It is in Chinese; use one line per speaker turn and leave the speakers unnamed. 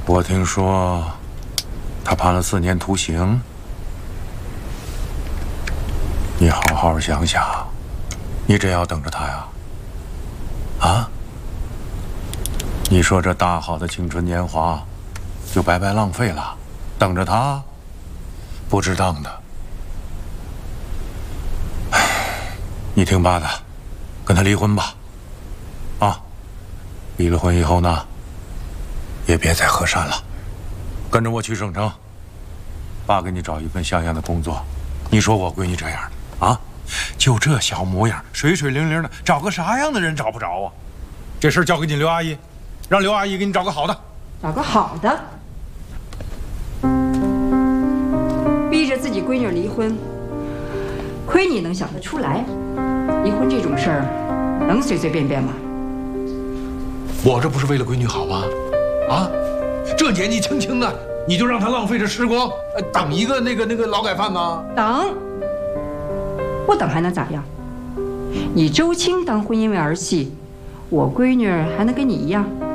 我听说他判了4年徒刑，你好好想想，你真要等着他呀？啊？你说这大好的青春年华就白白浪费了，等着他，不值当的。唉，你听爸的，跟他离婚吧。啊，离了婚以后呢，也别再和善了，跟着我去省城，爸给你找一份像样的工作。你说我闺女这样的啊，就这小模样，水水灵灵的，找个啥样的人找不着啊？这事交给你刘阿姨，让刘阿姨给你找个好的。
找个好的，逼着自己闺女离婚，亏你能想得出来。离婚这种事儿，能随随便便吗？
我这不是为了闺女好吗？啊，这年纪轻轻的，你就让她浪费着时光，等一个那个劳改犯吗？
等，不等还能咋样？你周青当婚姻为儿戏，我闺女还能跟你一样？